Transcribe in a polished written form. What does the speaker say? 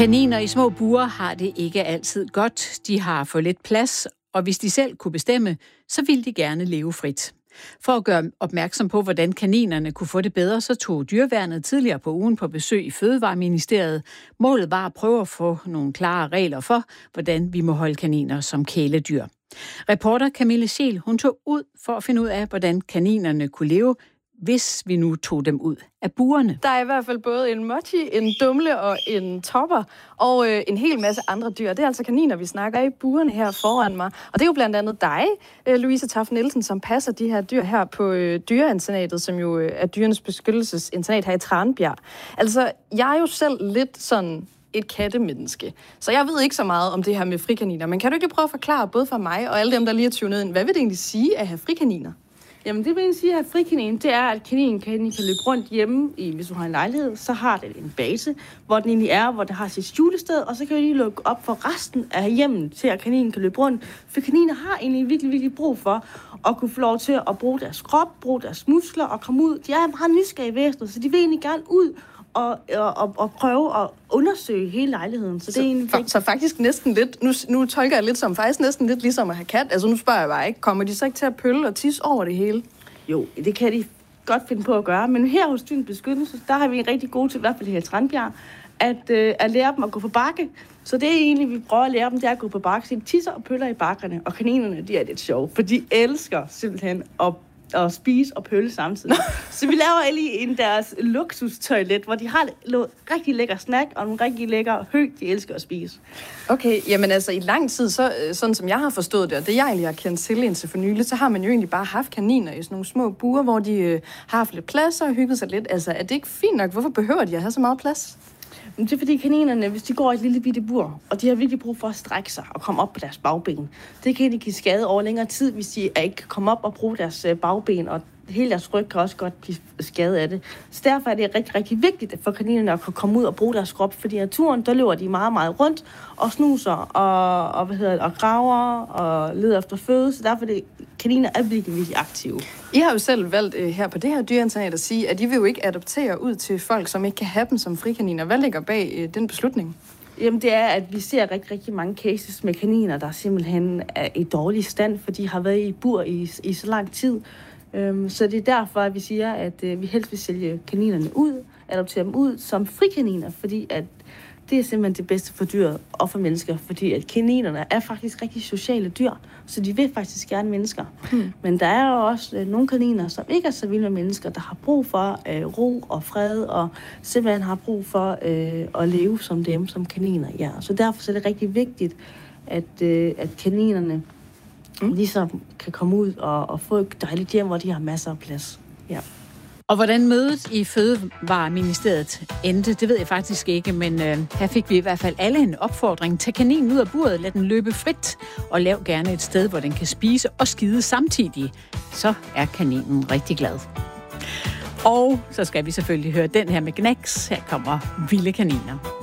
Kaniner i små bure har det ikke altid godt. De har for lidt plads, og hvis de selv kunne bestemme, så ville de gerne leve frit. For at gøre opmærksom på, hvordan kaninerne kunne få det bedre, så tog Dyreværnet tidligere på ugen på besøg i Fødevareministeriet. Målet var at prøve at få nogle klare regler for, hvordan vi må holde kaniner som kæledyr. Reporter Camille Scheel, hun tog ud for at finde ud af, hvordan kaninerne kunne leve, hvis vi nu tog dem ud af burene. Der er i hvert fald både en mochi, en dumle og en topper og en hel masse andre dyr. Det er altså kaniner, vi snakker i burene her foran mig. Og det er jo blandt andet dig, Louise Taff Nielsen, som passer de her dyr her på dyreinternatet, som jo er dyrenes beskyttelsesinternat her i Tranbjerg. Altså, jeg er jo selv lidt sådan et kattemenneske. Så jeg ved ikke så meget om det her med frikaniner. Men kan du ikke prøve at forklare både for mig og alle dem, der lige er tunet ind, hvad vil det egentlig sige at have frikaniner? Jamen det vil jeg sige, at frikanin, det er, at kaninen kan løbe rundt hjemme, hvis du har en lejlighed, så har det en base, hvor den egentlig er, hvor det har sit skjulested, og så kan vi lige lukke op for resten af hjemmet, til at kaninen kan løbe rundt. For kaniner har egentlig virkelig brug for at kunne få lov til at bruge deres krop, bruge deres muskler og komme ud. De er meget nysgerrige væsener, så de vil egentlig gerne ud og prøve at undersøge hele lejligheden. Så det er egentlig så faktisk næsten lidt, nu tolker jeg lidt som faktisk næsten lidt ligesom at have kat. Altså nu spørger jeg bare ikke, kommer de så ikke til at pølle og tisse over det hele? Jo, det kan de godt finde på at gøre, men her hos Dyrenes Beskyttelse, der har vi en rigtig god til, i hvert fald her i Tranbjerg, at lære dem at gå på bakke. Så det er egentlig, vi prøver at lære dem, det er at gå på bakke. Så de tisser og pøller i bakkerne, og kaninerne, de er lidt sjove, for de elsker simpelthen at spise og pølle samtidig. Så vi laver lige deres luksustoilet, hvor de har rigtig lækker snack og nogle rigtig lækker hø, de elsker at spise. Okay, jamen altså i lang tid, sådan som jeg har forstået det, og det jeg egentlig har kendt til indtil for nylig, så har man jo egentlig bare haft kaniner i sådan nogle små bure, hvor de har haft lidt plads og hygget sig lidt. Altså er det ikke fint nok? Hvorfor behøver de at have så meget plads? Men det er fordi kaninerne, hvis de går i et lille bitte bur, og de har virkelig brug for at strække sig og komme op på deres bagben, det kan de give skade over længere tid, hvis de ikke kan komme op og bruge deres bagben, og hele deres ryg kan også godt blive skadet af det. Så derfor er det rigtig vigtigt for kaninerne at kunne komme ud og bruge deres krop, fordi i naturen, der løber de meget rundt og snuser og graver og leder efter føde, så derfor er det kaniner er virkelig aktive. I har jo selv valgt her på det her dyreinternat at sige, at I vil jo ikke adoptere ud til folk, som ikke kan have dem som frikaniner. Hvad ligger bag den beslutning? Jamen det er, at vi ser rigtig mange cases med kaniner, der simpelthen er i dårlig stand, fordi de har været i bur i så lang tid. Så det er derfor, at vi siger, at vi helst vil sælge kaninerne ud, adoptere dem ud som frikaniner, fordi at det er simpelthen det bedste for dyr og for mennesker, fordi at kaninerne er faktisk rigtig sociale dyr, så de vil faktisk gerne mennesker. Men der er jo også nogle kaniner, som ikke er så vilde med mennesker, der har brug for ro og fred, og simpelthen har brug for at leve som dem, som kaniner. Ja. Så derfor er det rigtig vigtigt, at kaninerne ligesom kan komme ud og få et dejligt hjem, hvor de har masser af plads. Ja. Og hvordan mødet i Fødevareministeriet endte, det ved jeg faktisk ikke, men her fik vi i hvert fald alle en opfordring. Tag kaninen ud af buret, lad den løbe frit, og lav gerne et sted, hvor den kan spise og skide samtidig. Så er kaninen rigtig glad. Og så skal vi selvfølgelig høre den her med Gnags. Her kommer Vilde Kaniner.